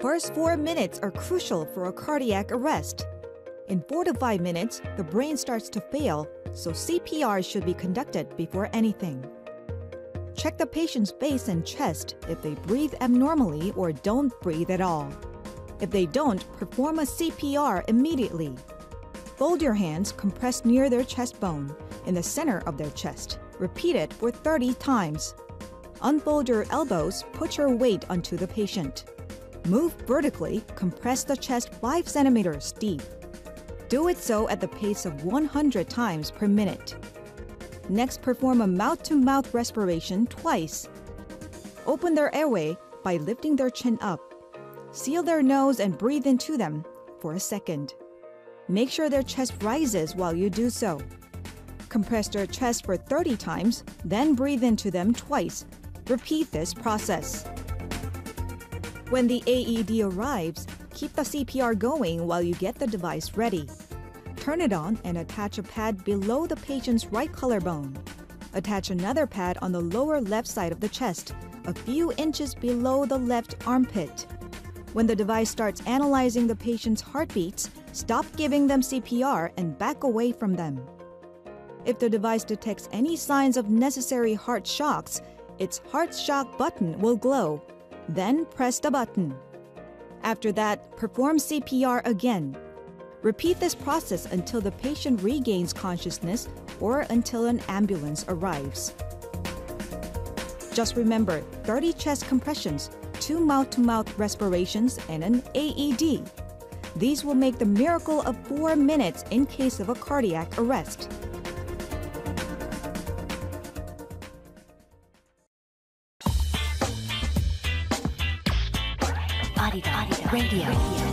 First 4 minutes are crucial for a cardiac arrest. In 4 to 5 minutes, the brain starts to fail, so CPR should be conducted before anything. Check the patient's face and chest if they breathe abnormally or don't breathe at all. If they don't, perform a CPR immediately. Fold your hands compressed near their chest bone, in the center of their chest. Repeat it for 30 times. Unfold your elbows, put your weight onto the patient. Move vertically, compress the chest 5 centimeters deep. Do it so at the pace of 100 times per minute. Next, perform a mouth-to-mouth respiration twice. Open their airway by lifting their chin up. Seal their nose and breathe into them for a second. Make sure their chest rises while you do so. Compress their chest for 30 times, then breathe into them twice. Repeat this process. When the AED arrives, keep the CPR going while you get the device ready. Turn it on and attach a pad below the patient's right collarbone. Attach another pad on the lower left side of the chest, a few inches below the left armpit. When the device starts analyzing the patient's heartbeats, stop giving them CPR and back away from them. If the device detects any signs of necessary heart shocks, its heart shock button will glow. Then press the button. After that, perform CPR again. Repeat this process until the patient regains consciousness or until an ambulance arrives. Just remember 30 chest compressions, 2 mouth-to-mouth respirations, and an AED. These will make the miracle of 4 minutes in case of a cardiac arrest. Arirang Radio.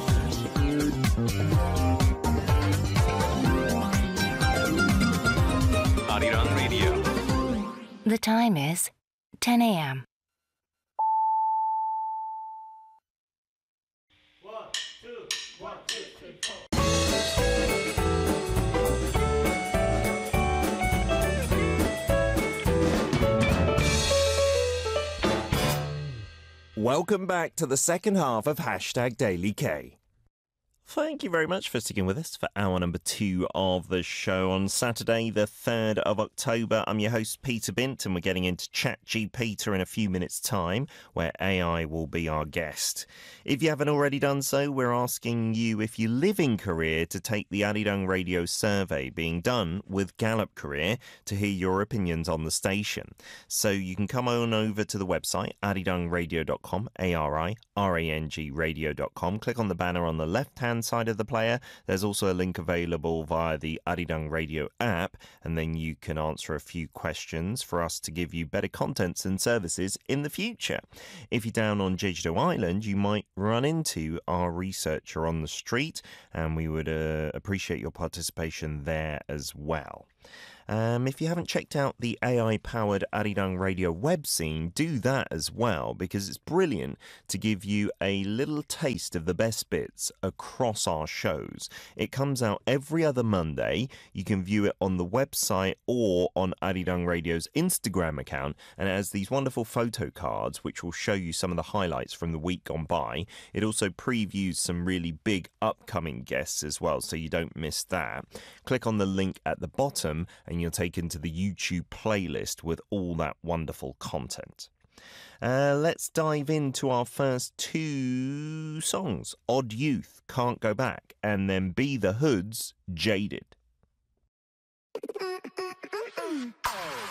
Arirang Radio. The time is 10 a.m. Welcome back to the second half of Hashtag Daily K. Thank you very much for sticking with us for hour number 2 of the show on Saturday, the 3rd of October. I'm your host, Peter Bint, and we're getting into ChatGPT in a few minutes' time, where AI will be our guest. If you haven't already done so, we're asking you, if you live in Korea, to take the Arirang Radio survey being done with Gallup Korea to hear your opinions on the station. So you can come on over to the website, arirangradio.com, A-R-I-R-A-N-G radio.com. Click on the banner on the left-hand side of the player. There's also a link available via the Arirang Radio app, and then you can answer a few questions for us to give you better contents and services in the future. If you're down on Jeju-do Island, you might run into our researcher on the street, and we would appreciate your participation there as well. If you haven't checked out the AI-powered Arirang Radio web scene, do that as well, because it's brilliant to give you a little taste of the best bits across our shows. It comes out every other Monday. You can view it on the website or on Arirang Radio's Instagram account, and it has these wonderful photo cards which will show you some of the highlights from the week gone by. It also previews some really big upcoming guests as well, so you don't miss that. Click on the link at the bottom and you're taken to the YouTube playlist with all that wonderful content. Let's dive into our first 2 songs. Odd Youth, Can't Go Back, and then Be the Hood's Jaded.